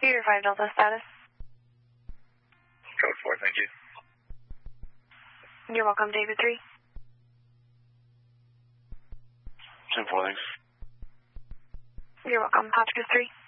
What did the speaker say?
Peter 5 Delta status. Code 4, thank you. You're welcome, David 3. 10-4, thanks. You're welcome, Oscar 3.